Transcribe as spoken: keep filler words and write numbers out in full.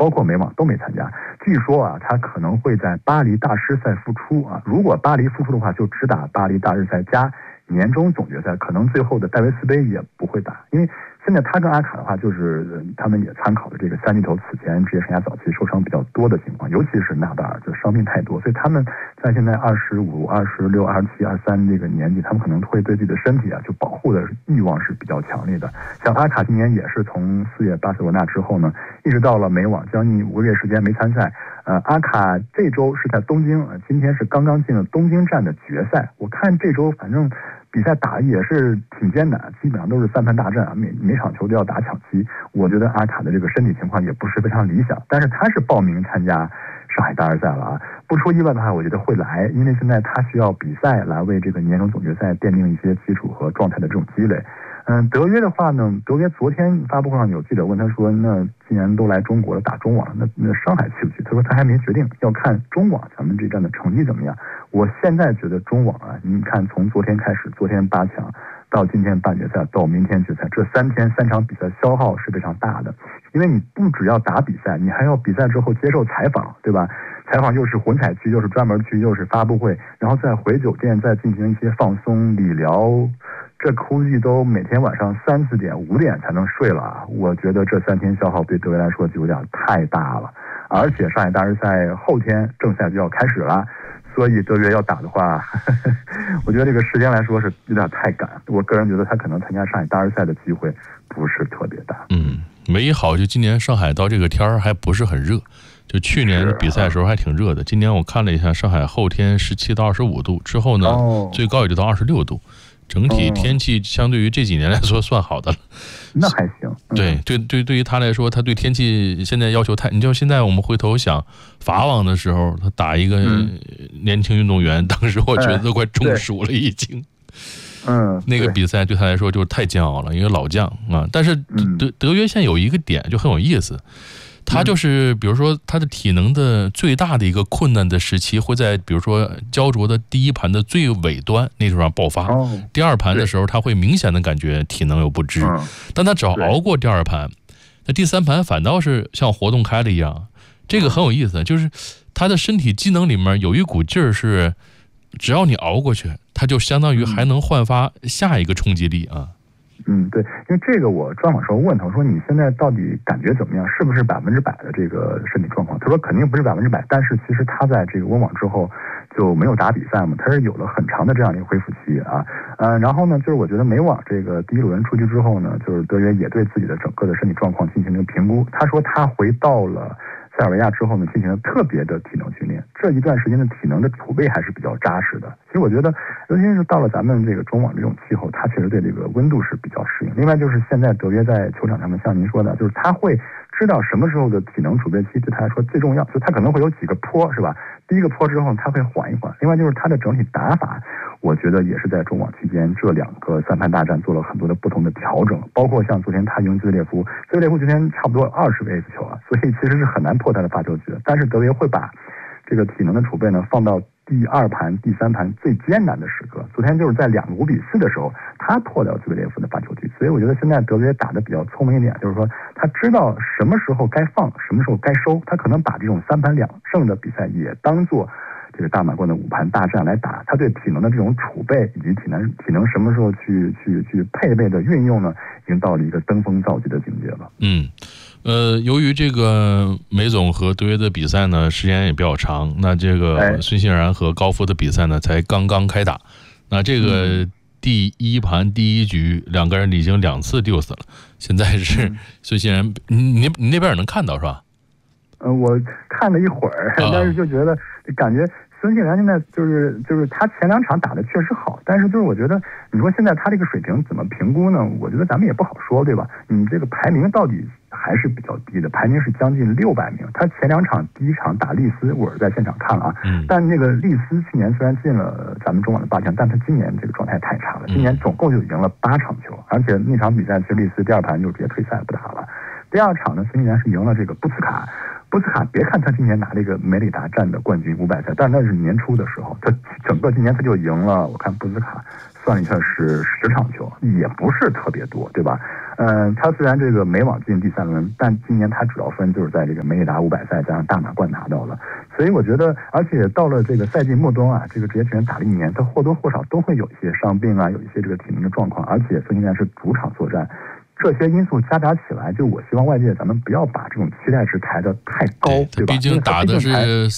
包括美网都没参加。据说啊，他可能会在巴黎大师赛复出啊，如果巴黎复出的话，就只打巴黎大师赛加年终总决赛，可能最后的戴维斯杯也不会打，因为现在他跟阿卡的话，就是他们也参考了这个三巨头此前职业生涯早期受伤比较多的情况，尤其是纳达尔就伤病太多，所以他们在现在二十五、二十六、二十七、二十三这个年纪，他们可能会对自己的身体啊，就保护的欲望是比较强烈的。像阿卡今年也是从四月巴塞罗那之后呢，一直到了美网将近五个月时间没参赛。呃，阿卡这周是在东京，呃，今天是刚刚进了东京站的决赛。我看这周反正比赛打也是挺艰难，基本上都是三盘大战啊，每每场球都要打抢七。我觉得阿卡的这个身体情况也不是非常理想，但是他是报名参加上海大师赛了啊，不出意外的话，我觉得会来，因为现在他需要比赛来为这个年终总决赛奠定一些基础和状态的这种积累。嗯，德约的话呢，德约昨天发布会上有记者问他说，那既然都来中国了打中网，那那上海去不去？他说他还没决定，要看中网咱们这站的成绩怎么样。我现在觉得中网啊，你看从昨天开始，昨天八强到今天半决赛到明天决赛，这三天三场比赛消耗是非常大的，因为你不只要打比赛，你还要比赛之后接受采访，对吧？采访又是混采区，又是专门区，又是发布会，然后再回酒店再进行一些放松理疗，这估计都每天晚上三四点五点才能睡了啊！我觉得这三天消耗对德约来说就有点太大了，而且上海大师赛后天正赛就要开始了，所以德约要打的话，呵呵我觉得这个时间来说是有点太赶。我个人觉得他可能参加上海大师赛的机会不是特别大。 嗯，唯一好就今年上海到这个天儿还不是很热。就去年比赛的时候还挺热的，今年我看了一下，上海后天十七到二十五度，之后呢、哦、最高也就到二十六度，整体天气相对于这几年来说算好的了。 那还行。 嗯、对对对，对于他来说，他对天气现在要求太，你就现在我们回头想法网的时候，他打一个年轻运动员，嗯、当时我觉得都快中暑了已经。 嗯， 那个比赛对他来说就是太煎熬了，因为老将啊。但是德德约现在有一个点就很有意思。他就是比如说他的体能的最大的一个困难的时期会在比如说焦灼的第一盘的最尾端那时候爆发，第二盘的时候他会明显的感觉体能有不支，但他只要熬过第二盘，那第三盘反倒是像活动开了一样。这个很有意思，就是他的身体机能里面有一股劲儿是只要你熬过去，他就相当于还能焕发下一个冲击力啊。 嗯，对，因为这个我专访时候问他，我说你现在到底感觉怎么样？是不是百分之百的这个身体状况？他说肯定不是百分之百，但是其实他在这个温网之后就没有打比赛嘛，他是有了很长的这样的一个恢复期啊。呃，然后呢，就是我觉得美网这个第一轮出去之后呢，就是德约也对自己的整个的身体状况进行了评估。他说他回到了塞尔维亚之后呢，进行了特别的体能训练，这一段时间的体能的储备还是比较扎实的。其实我觉得，尤其是到了咱们这个中网这种气候，他确实对这个温度是比较适应。另外就是现在德约在球场上面，像您说的，就是他会知道什么时候的体能储备期对他来说最重要，就他可能会有几个坡，是吧？第一个坡之后他会缓一缓。另外就是他的整体打法，我觉得也是在中网期间这两个三盘大战做了很多的不同的调整，包括像昨天他赢兹维列夫，兹维列夫今天差不多二十个 ace 球啊，所以其实是很难破他的发球局的。但是德约会把这个体能的储备呢放到第二盘、第三盘最艰难的时刻。昨天就是在两个五比四的时候，他破掉兹维列夫的发球局。所以我觉得现在德约打得比较聪明一点，就是说他知道什么时候该放，什么时候该收。他可能把这种三盘两胜的比赛也当做这个大满贯的五盘大战来打。他对体能的这种储备以及体能体能什么时候去去去配备的运用呢，已经到了一个登峰造极的境界了。 嗯。呃，由于这个梅总和德约的比赛呢，时间也比较长，那这个孙兴然和高夫的比赛呢，才刚刚开打。那这个第一盘第一局，两个人已经两次丢死了。现在是孙兴然，你你你那边也能看到是吧？ 呃，我看了一会儿，但是就觉得感觉孙兴然现在就是就是他前两场打的确实好，但是就是我觉得你说现在他这个水平怎么评估呢？我觉得咱们也不好说，对吧？你这个排名到底还是比较低的，排名是将近六百名。他前两场第一场打利斯，我是在现场看了啊，嗯、但那个利斯去年虽然进了咱们中网的八强，但他今年这个状态太差了，今年总共就赢了八场球，而且那场比赛其实利斯第二盘就直接退赛不打了。第二场呢，孙兴然是赢了这个布斯卡。 布斯卡别看他今年拿了一个梅里达站的冠军五百赛，但那是年初的时候，他整个今年他就赢了，我看布斯卡算了一下是十场球，也不是特别多，对吧？嗯，他虽然这个没往进第三轮，但今年他主要分就是在这个梅里达五百赛加上大满贯拿到了，所以我觉得，而且到了这个赛季末端啊，这个职业球员打了一年，他或多或少都会有一些伤病啊，有一些这个体能的状况，而且孙兴慜是主场作战。这些因素夹杂起来，就我希望外界咱们不要把这种期待值抬得太高，对吧？ 毕竟打的是